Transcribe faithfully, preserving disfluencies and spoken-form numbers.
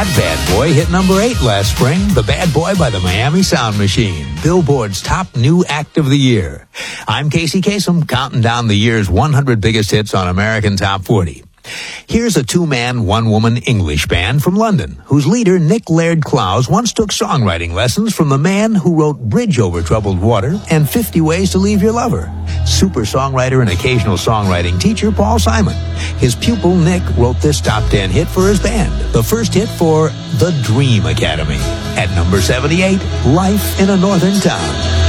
That Bad Boy hit number eight last spring. The Bad Boy by the Miami Sound Machine, Billboard's top new act of the year. I'm Casey Kasem, counting down the year's one hundred biggest hits on American Top forty. Here's a two-man, one-woman English band from London, whose leader, Nick Laird-Clowes, once took songwriting lessons from the man who wrote Bridge Over Troubled Water and fifty Ways to Leave Your Lover, super songwriter and occasional songwriting teacher Paul Simon. His pupil, Nick, wrote this top ten hit for his band, the first hit for The Dream Academy. At number seventy-eight, Life in a Northern Town.